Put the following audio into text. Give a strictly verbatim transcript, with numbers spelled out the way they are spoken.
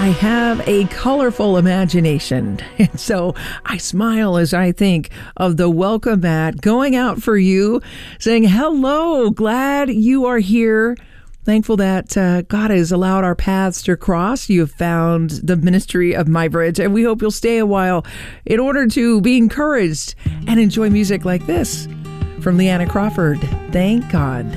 I have a colorful imagination, and so I smile as I think of the welcome mat going out for you, saying, hello, glad you are here. Thankful that uh, God has allowed our paths to cross. You have found the ministry of My Bridge, and we hope you'll stay a while in order to be encouraged and enjoy music like this from Leanna Crawford. Thank God.